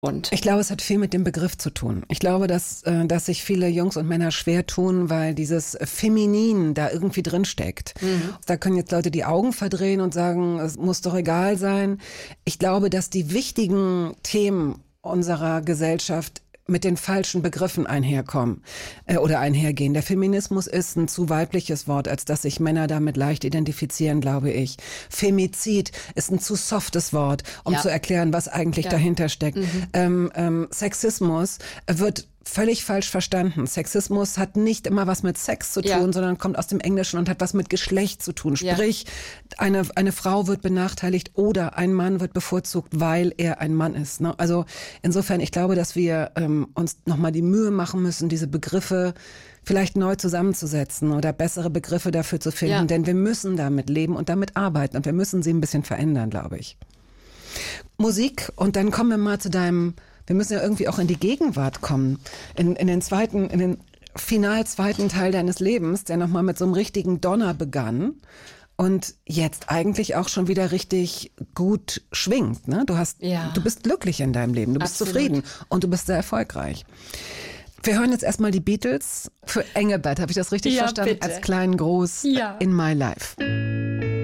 Ich glaube, es hat viel mit dem Begriff zu tun. Ich glaube, dass sich viele Jungs und Männer schwer tun, weil dieses Feminin da irgendwie drin steckt. Da können jetzt Leute die Augen verdrehen und sagen, es muss doch egal sein. Ich glaube, dass die wichtigen Themen unserer Gesellschaft mit den falschen Begriffen einherkommen oder einhergehen. Der Feminismus ist ein zu weibliches Wort, als dass sich Männer damit leicht identifizieren, glaube ich. Femizid ist ein zu softes Wort, um zu erklären, was eigentlich dahinter steckt. Sexismus wird völlig falsch verstanden. Sexismus hat nicht immer was mit Sex zu tun, sondern kommt aus dem Englischen und hat was mit Geschlecht zu tun. Sprich, eine Frau wird benachteiligt oder ein Mann wird bevorzugt, weil er ein Mann ist. Ne? Also insofern, ich glaube, dass wir uns nochmal die Mühe machen müssen, diese Begriffe vielleicht neu zusammenzusetzen oder bessere Begriffe dafür zu finden. Denn wir müssen damit leben und damit arbeiten und wir müssen sie ein bisschen verändern, glaube ich. Musik, und dann kommen wir mal zu wir müssen ja irgendwie auch in die Gegenwart kommen. In den final zweiten Teil deines Lebens, der nochmal mit so einem richtigen Donner begann und jetzt eigentlich auch schon wieder richtig gut schwingt. Ne? Du bist glücklich in deinem Leben, du bist zufrieden und du bist sehr erfolgreich. Wir hören jetzt erstmal die Beatles für Engelbert. Habe ich das richtig verstanden? Bitte. Als kleinen Gruß in My Life.